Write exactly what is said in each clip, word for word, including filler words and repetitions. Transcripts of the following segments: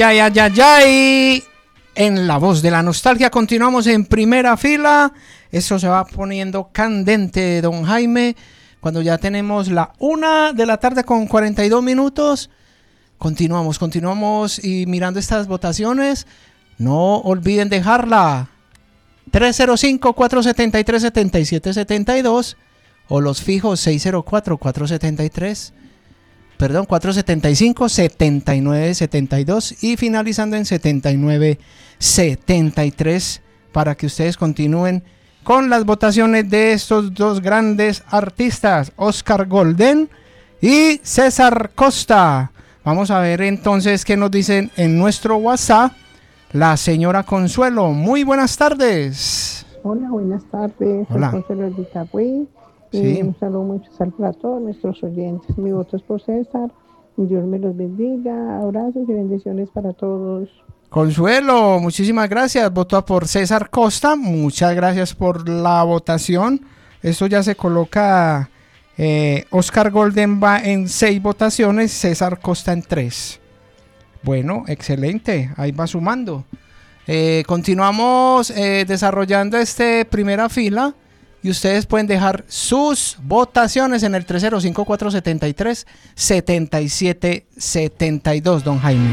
Ya, ya, ya, ya. Y en La Voz de la Nostalgia continuamos en primera fila. Eso se va poniendo candente, don Jaime. Cuando ya tenemos la una de la tarde con cuarenta y dos minutos. Continuamos, continuamos y mirando estas votaciones. No olviden dejarla. tres cero cinco, cuatro siete tres, siete siete siete dos o los fijos seis cero cuatro, cuatro siete tres. Perdón, cuatro siete cinco, siete nueve siete dos y finalizando en setenta y nueve setenta y tres para que ustedes continúen con las votaciones de estos dos grandes artistas, Oscar Golden y César Costa. Vamos a ver entonces qué nos dicen en nuestro WhatsApp la señora Consuelo. Muy buenas tardes. Hola, buenas tardes. Hola. Soy Consuelo de Itagüí. Sí. Y un saludo muy especial para todos nuestros oyentes. Mi voto es por César. Dios me los bendiga. Abrazos y bendiciones para todos. Consuelo, muchísimas gracias. Votó por César Costa. Muchas gracias por la votación. Esto ya se coloca. Eh, Oscar Golden va en seis votaciones, César Costa en tres. Bueno, excelente. Ahí va sumando. Eh, continuamos eh, desarrollando este primera fila. Y ustedes pueden dejar sus votaciones en el tres cero cinco, cuatro siete tres, siete siete siete dos, don Jaime.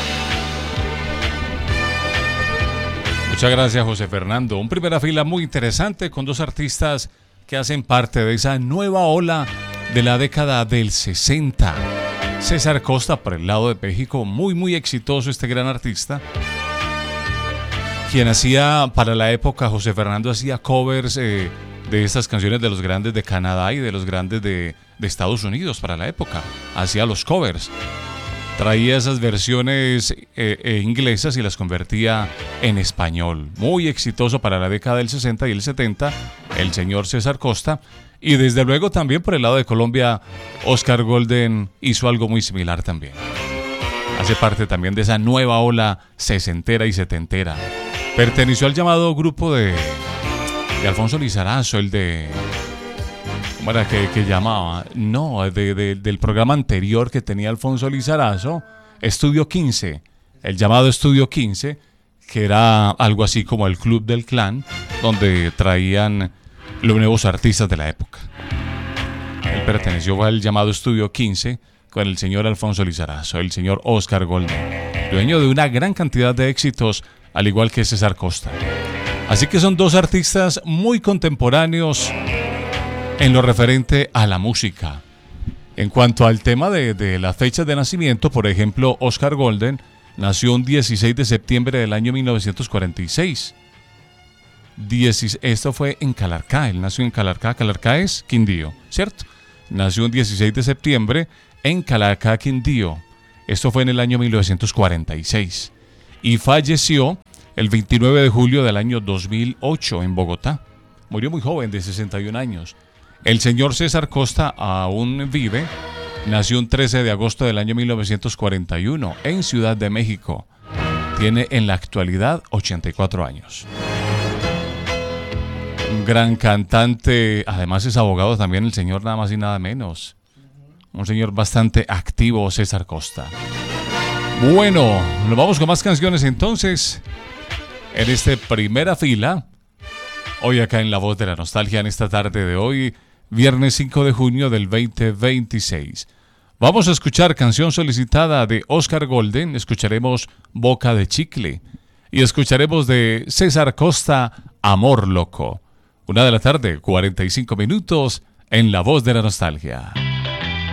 Muchas gracias, José Fernando. Un primera fila muy interesante con dos artistas que hacen parte de esa nueva ola de la década del sesenta. César Costa por el lado de México, muy muy exitoso este gran artista, quien hacía para la época, José Fernando hacía covers eh, de estas canciones de los grandes de Canadá y de los grandes de, de Estados Unidos para la época. Hacía los covers. Traía esas versiones eh, eh, inglesas y las convertía en español. Muy exitoso para la década del sesenta y el setenta, el señor César Costa. Y desde luego también por el lado de Colombia, Oscar Golden hizo algo muy similar también. Hace parte también de esa nueva ola sesentera y setentera. Perteneció al llamado grupo de... de Alfonso Lizarazo, el de... ¿Cómo era que, que llamaba? No, de, de, del programa anterior que tenía Alfonso Lizarazo, Estudio quince, el llamado Estudio quince, que era algo así como el Club del Clan, donde traían los nuevos artistas de la época. Él perteneció al llamado Estudio quince con el señor Alfonso Lizarazo, el señor Oscar Golden, dueño de una gran cantidad de éxitos, al igual que César Costa. Así que son dos artistas muy contemporáneos en lo referente a la música. En cuanto al tema de, de las fechas de nacimiento, por ejemplo, Oscar Golden nació un dieciséis de septiembre del año mil novecientos cuarenta y seis. diez, esto fue en Calarcá, él nació en Calarcá, Calarcá es Quindío, ¿cierto? Nació un dieciséis de septiembre en Calarcá, Quindío. Esto fue en el año mil novecientos cuarenta y seis. Y falleció el veintinueve de julio del año dos mil ocho en Bogotá. Murió muy joven, de sesenta y un años. El señor César Costa aún vive. Nació un trece de agosto del año mil novecientos cuarenta y uno en Ciudad de México. Tiene en la actualidad ochenta y cuatro años. Un gran cantante, además es abogado también el señor, nada más y nada menos. Un señor bastante activo, César Costa. Bueno, nos vamos con más canciones entonces. En esta primera fila, hoy acá en La Voz de la Nostalgia, en esta tarde de hoy, viernes cinco de junio del veinte veintiséis. Vamos a escuchar canción solicitada de Oscar Golden, escucharemos Boca de Chicle y escucharemos de César Costa, Amor Loco. Una de la tarde, cuarenta y cinco minutos, en La Voz de la Nostalgia.